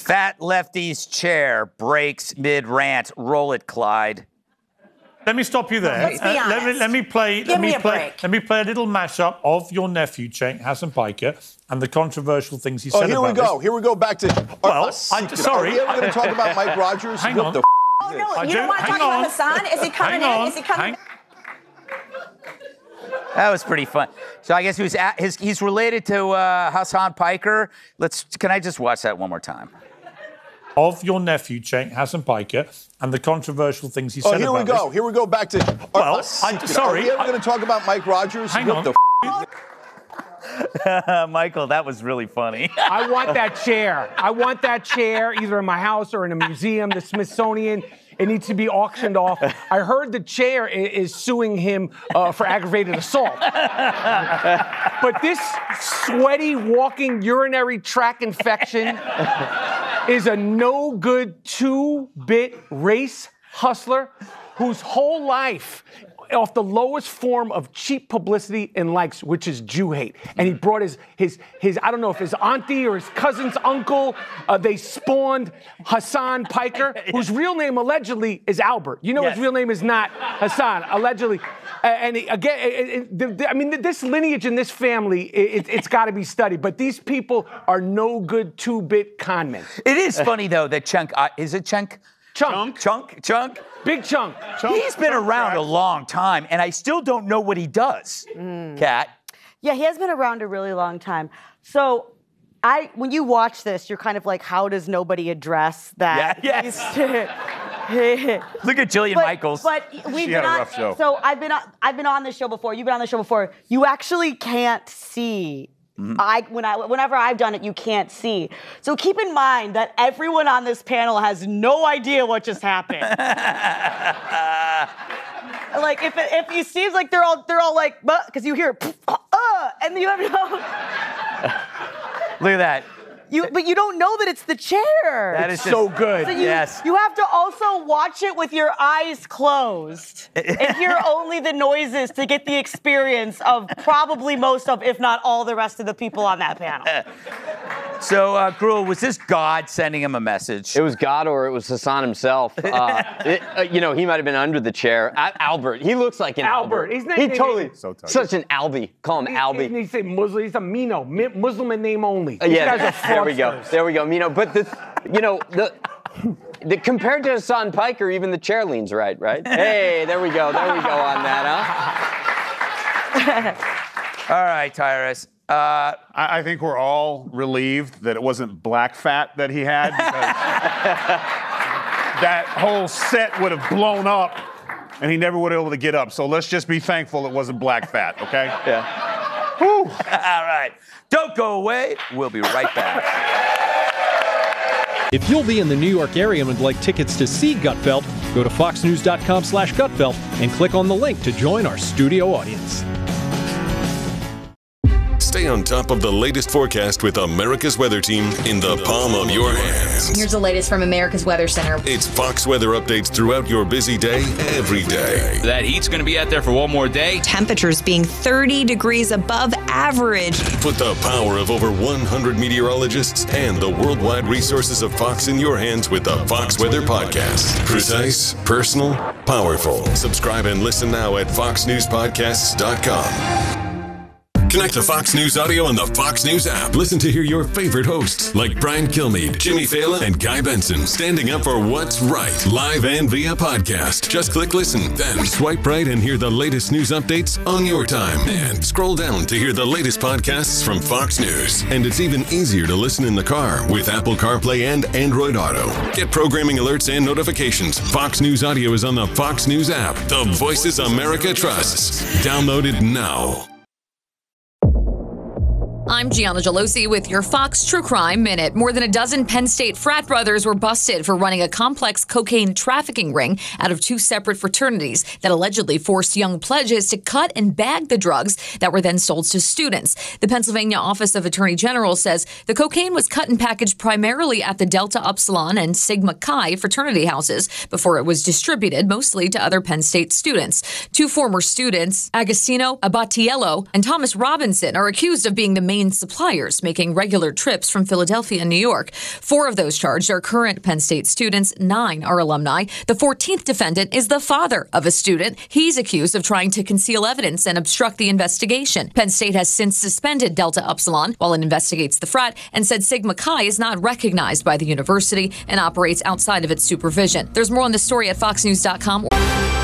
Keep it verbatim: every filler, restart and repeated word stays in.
Fat lefty's chair breaks mid-rant. Roll it, Clyde. Let me stop you there. Let's be uh, let me let me play. Give let me, me a play. break. Let me play a little mashup of your nephew, Cenk Hasan Piker, and the controversial things he oh, said here about we go. this. Here we go back to. Well, uh, I, sorry. Are we ever going to talk about Mike Rogers? Hang what on. The f- Oh, is no, this? I you do- don't want to hang talk on. about Hassan? Is he coming Hang in? on. Is he coming Hang- That was pretty fun. So I guess he was at his, he's related to uh, Hasan Piker. Let's. Can I just watch that one more time? Of your nephew, Cenk Hasan Piker, and the controversial things he Oh, said here about we go. this. Here we go back to. Well, uh, I, sorry. Are we ever I- going to talk about Mike Rogers? Hang what on. The f- is this? Michael, that was really funny. I want that chair. I want that chair either in my house or in a museum, the Smithsonian. It needs to be auctioned off. I heard the chair i- is suing him uh, for aggravated assault. But this sweaty, walking urinary tract infection is a no-good two-bit race hustler whose whole life off the lowest form of cheap publicity and likes, which is Jew hate. And he brought his, his, his I don't know if his auntie or his cousin's uncle, uh, they spawned Hasan Piker, whose real name allegedly is Albert. You know Yes. his real name is not Hassan, allegedly. Uh, and he- again, it, it, the, the, I mean, this lineage in this family, it, it's got to be studied. But these people are no good two-bit con men. It is funny though that Chunk uh, is it Chunk? Chunk. Chunk, Chunk. Big chunk. He's been around a long time, and I still don't know what he does. Kat. Yeah, he has been around a really long time. So, I when you watch this, you're kind of like, how does nobody address that? Yeah, yes. he's- Look at Jillian but, Michaels. But we've She been had a on, rough show. So I've been on, I've been on this show before. You've been on the show before. You actually can't see. I when I whenever I've done it, you can't see. So keep in mind that everyone on this panel has no idea what just happened. Like if it, if it seems like they're all they're all like, because you hear, uh, and you have no. Look at that. You, but you don't know that it's the chair. That is So just- good. So you, Yes. you have to also watch it with your eyes closed and hear only the noises to get the experience of probably most of, if not all, the rest of the people on that panel. So, uh, Gruel, was this God sending him a message? It was God or it was Hassan himself. Uh, it, uh, you know, he might have been under the chair. A- Albert, he looks like an Albert. Albert. He's not- he totally, So tight. such an Albie. Call him He, Albie. he, he say Muslim. He's a Mino, Mi- Muslim in name only. Uh, These yeah, guys are there we go. fraudsters. There we go. You know, but the, you know, the, the compared to Hassan Piker, even the chair leans right, right? Hey, there we go. There we go on that, huh? All right, Tyrus. Uh, I, I think we're all relieved that it wasn't black fat that he had, because that whole set would have blown up and he never would have been able to get up. So let's just be thankful it wasn't black fat, okay? Yeah. all right. Don't go away. We'll be right back. If you'll be in the New York area and would like tickets to see Gutfeld, go to foxnews.com slash Gutfeld and click on the link to join our studio audience. Stay on top of the latest forecast with America's Weather Team in the palm of your hands. Here's the latest from America's Weather Center. It's Fox weather updates throughout your busy day, every day. That heat's going to be out there for one more day. Temperatures being thirty degrees above average. Put the power of over one hundred meteorologists and the worldwide resources of Fox in your hands with the Fox Weather Podcast. Precise, personal, powerful. Subscribe and listen now at fox news podcasts dot com. Connect to Fox News Audio on the Fox News app. Listen to hear your favorite hosts like Brian Kilmeade, Jimmy Fallon, and Guy Benson standing up for what's right, live and via podcast. Just click listen, then swipe right and hear the latest news updates on your time. And scroll down to hear the latest podcasts from Fox News. And it's even easier to listen in the car with Apple CarPlay and Android Auto. Get programming alerts and notifications. Fox News Audio is on the Fox News app. The voices America trusts. Download it now. I'm Gianna Gelosi with your Fox True Crime Minute. More than a dozen Penn State frat brothers were busted for running a complex cocaine trafficking ring out of two separate fraternities that allegedly forced young pledges to cut and bag the drugs that were then sold to students. The Pennsylvania Office of Attorney General says the cocaine was cut and packaged primarily at the Delta Upsilon and Sigma Chi fraternity houses before it was distributed mostly to other Penn State students. Two former students, Agostino Abatiello and Thomas Robinson, are accused of being the main main suppliers, making regular trips from Philadelphia and New York. Four of those charged are current Penn State students. Nine are alumni. The fourteenth defendant is the father of a student. He's accused of trying to conceal evidence and obstruct the investigation. Penn State has since suspended Delta Upsilon while it investigates the frat and said Sigma Chi is not recognized by the university and operates outside of its supervision. There's more on the story at fox news dot com.